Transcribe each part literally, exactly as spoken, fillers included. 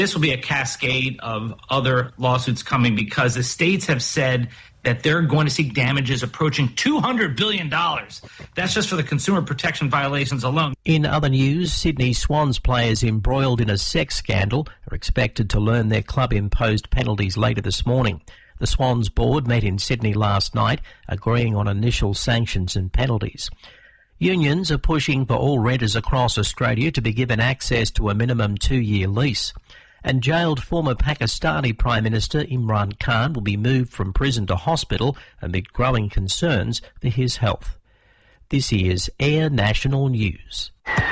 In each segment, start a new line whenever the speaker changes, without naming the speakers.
This will be a cascade of other lawsuits coming because the states have said that they're going to seek damages approaching two hundred billion dollars. That's just for the consumer protection violations alone.
In other news, Sydney Swans players embroiled in a sex scandal are expected to learn their club-imposed penalties later this morning. The Swans board met in Sydney last night, agreeing on initial sanctions and penalties. Unions are pushing for all renters across Australia to be given access to a minimum two-year lease. And jailed former Pakistani Prime Minister Imran Khan will be moved from prison to hospital amid growing concerns for his health. This is Air National News.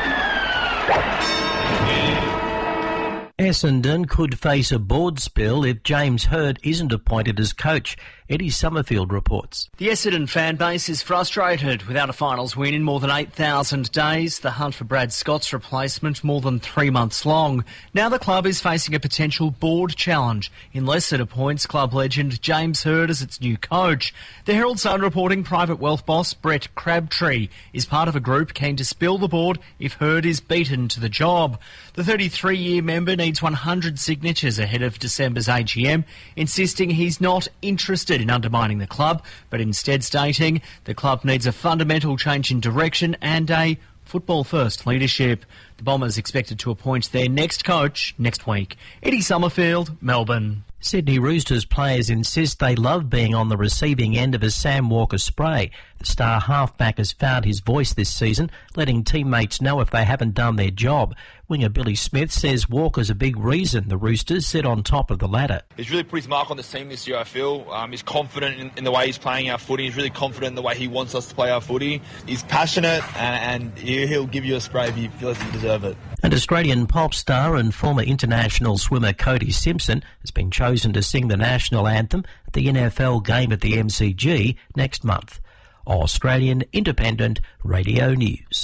Essendon could face a board spill if James Hird isn't appointed as coach. Eddie Summerfield reports.
The Essendon fan base is frustrated. Without a finals win in more than eight thousand days, the hunt for Brad Scott's replacement more than three months long. Now the club is facing a potential board challenge unless it appoints club legend James Hird as its new coach. The Herald Sun reporting private wealth boss Brett Crabtree is part of a group keen to spill the board if Hird is beaten to the job. The thirty-three-year member needs one hundred signatures ahead of December's A G M, insisting he's not interested in undermining the club, but instead stating the club needs a fundamental change in direction and a football-first leadership. The Bombers expected to appoint their next coach next week. Eddie Summerfield, Melbourne.
Sydney Roosters players insist they love being on the receiving end of a Sam Walker spray. The star halfback has found his voice this season, letting teammates know if they haven't done their job. Winger Billy Smith says Walker's a big reason the Roosters sit on top of the ladder.
He's really put his mark on the team this year, I feel. Um, he's confident in, in the way he's playing our footy. He's really confident in the way he wants us to play our footy. He's passionate and, and he'll give you a spray if he feels you deserve it.
And Australian pop star and former international swimmer Cody Simpson has been chosen to sing the national anthem at the N F L game at the M C G next month. Australian Independent Radio News.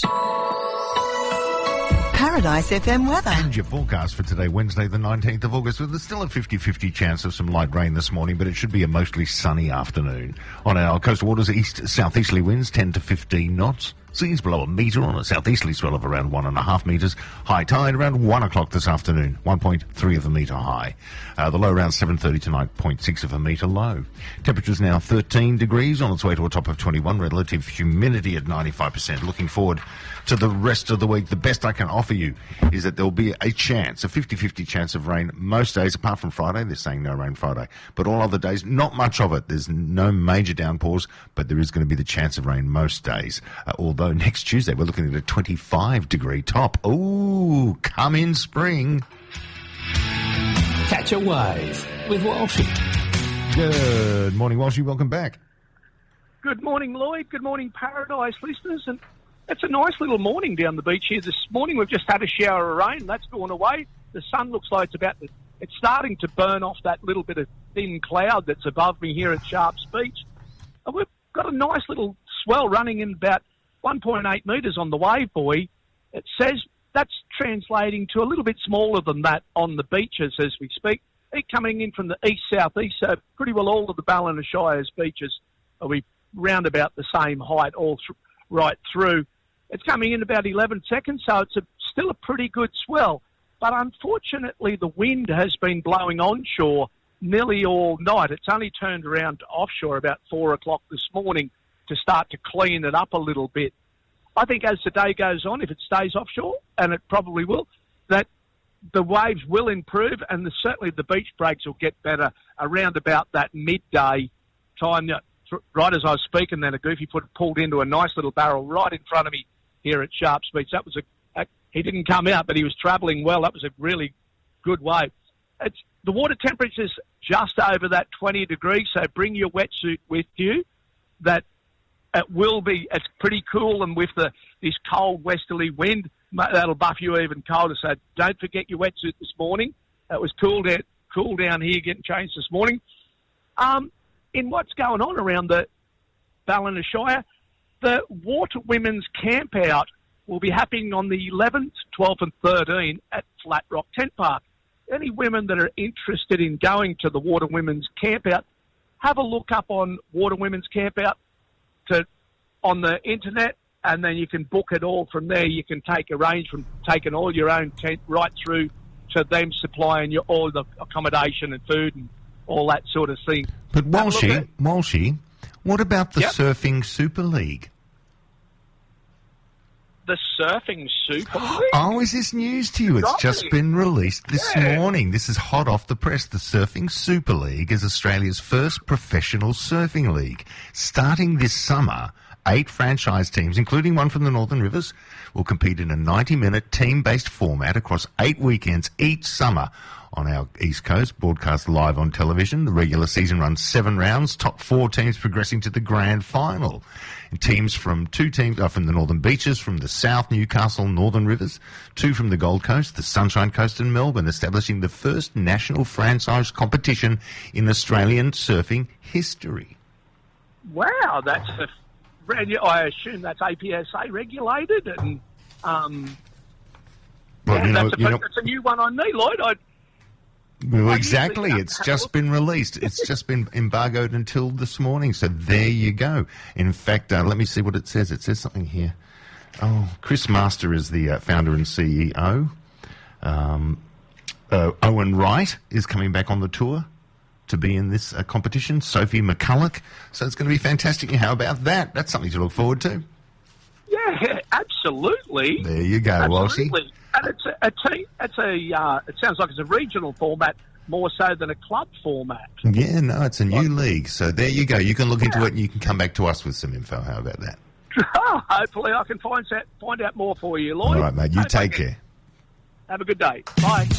Paradise F M weather.
And your forecast for today, Wednesday the nineteenth of August, with still a fifty-fifty chance of some light rain this morning, but it should be a mostly sunny afternoon. On our coastal waters, east-southeasterly winds ten to fifteen knots. Seas below a metre on a southeasterly swell of around one and a half metres. High tide around one o'clock this afternoon, one point three of a metre high. Uh, the low around seven thirty to nine point six of a metre low. Temperatures now thirteen degrees, on its way to a top of twenty-one. Relative humidity at ninety-five percent. Looking forward to the rest of the week. The best I can offer you is that there'll be a chance, a fifty-fifty chance of rain most days, apart from Friday. They're saying no rain Friday. But all other days, not much of it. There's no major downpours, but there is going to be the chance of rain most days. Uh, although next Tuesday we're looking at a twenty-five degree top. Ooh, come in spring.
Catch a wave with Walshy.
Good morning, Walshy. Welcome back.
Good morning, Lloyd. Good morning, Paradise listeners. And it's a nice little morning down the beach here this morning. We've just had a shower of rain. That's gone away. The sun looks like it's about to, it's starting to burn off that little bit of thin cloud that's above me here at Sharps Beach. And we've got a nice little swell running in about one point eight metres on the wave buoy. It says that's translating to a little bit smaller than that on the beaches as we speak. They're coming in from the east-southeast, so pretty well all of the Ballina Shire's beaches will be round about the same height all th- right through. It's coming in about eleven seconds, so it's a, still a pretty good swell. But unfortunately, the wind has been blowing onshore nearly all night. It's only turned around to offshore about four o'clock this morning to start to clean it up a little bit. I think as the day goes on, if it stays offshore, and it probably will, that the waves will improve and the, certainly the beach breaks will get better around about that midday time. Right as I was speaking, then a goofy foot pulled into a nice little barrel right in front of me here at Sharps Beach. That was a, a he didn't come out, but he was travelling well. That was a really good wave. It's, the water temperature's just over that twenty degrees, so bring your wetsuit with you. That it will be, it's pretty cool, and with the this cold westerly wind, that'll buff you even colder. So don't forget your wetsuit this morning. It was cool down, cool down here getting changed this morning. Um, in what's going on around the Ballina Shire, the Water Women's Camp Out will be happening on the eleventh, twelfth and thirteenth at Flat Rock Tent Park. Any women that are interested in going to the Water Women's Camp Out, have a look up on Water Women's Camp Out to, on the internet, and then you can book it all from there. You can take arrange from taking all your own tent right through for them supplying you all the accommodation and food and all that sort of thing.
But Walshy, Walshy, what about the
Yep.
Surfing Super League?
The Surfing Super League?
Oh, is this news to you? It's
Got
just
it.
been released this
Yeah.
morning. This is hot off the press. The Surfing Super League is Australia's first professional surfing league. Starting this summer, eight franchise teams, including one from the Northern Rivers, will compete in a ninety-minute team-based format across eight weekends each summer on our East Coast, broadcast live on television. The regular season runs seven rounds, top four teams progressing to the grand final. And teams from two teams are from the Northern Beaches, from the South, Newcastle, Northern Rivers, two from the Gold Coast, the Sunshine Coast and Melbourne, establishing the first national franchise competition in Australian surfing history.
Wow, that's a, I assume that's A P S A regulated, and um,
Well,
yeah,
you know,
that's, a,
you know,
that's a new one on me, Lloyd. I,
well,
I
exactly.
usually
It's
have a
just
look.
been released. It's just been embargoed until this morning. So there you go. In fact, uh, let me see what it says. It says something here. Oh, Chris Master is the uh, founder and C E O. Um, uh, Owen Wright is coming back on the tour to be in this uh, competition. Sophie McCulloch. So it's going to be fantastic. How about that? That's something to look forward to.
yeah, absolutely.
There you go, Walshy.
Absolutely. And it's a, a team, it's a, uh, it sounds like it's a regional format more so than a club format.
Yeah, no, it's a new league. So there you go. You can look into it and you can come back to us with some info. How about that?
Hopefully I can find out, find out more for you, Lloyd.
All right, mate. You
Okay.
take care.
Have a good day. Bye.